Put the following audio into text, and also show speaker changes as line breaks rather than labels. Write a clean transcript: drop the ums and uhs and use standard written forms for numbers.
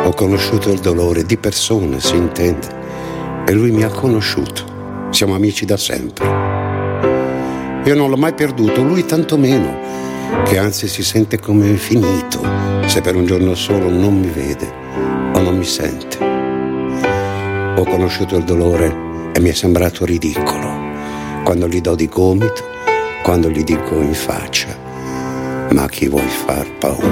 Ho conosciuto il dolore di persone, si intende, e lui mi ha conosciuto. Siamo amici da sempre. Io non l'ho mai perduto, lui tantomeno, che anzi si sente come finito se per un giorno solo non mi vede o non mi sente. Ho conosciuto il dolore e mi è sembrato ridicolo quando gli do di gomito, quando gli dico in faccia: ma chi vuoi far paura?